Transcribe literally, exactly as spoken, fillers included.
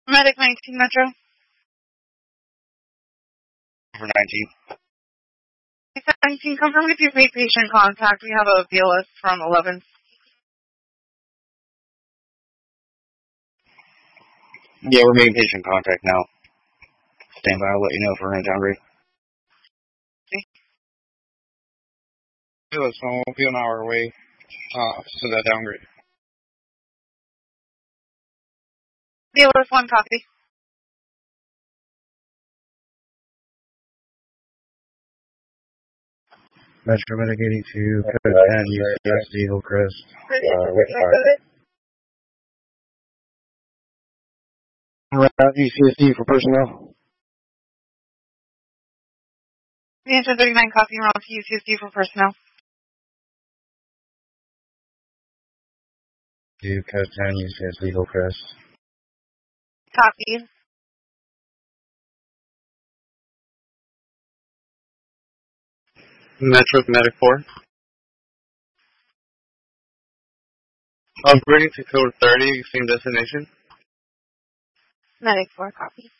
Medic nineteen Metro. For nineteen. nineteen, confirm if you've made patient contact. We have a B L S from eleven. Yeah, we're making patient contact now. Stand by, I'll let you know if we're in downgrade. B L S one will be on our way uh, to that downgrade. B L S one, copy. Metro Medic eighty-two, code ten, U C S D, Hillcrest. Uh, wait, Route U C S D for personnel. Mansion thirty-nine, copy, route to U C S D for personnel. Do code ten, U C S D, Hillcrest. Copy. Metro Medic four. Upgrading to code thirty, same destination. Medic four, copy.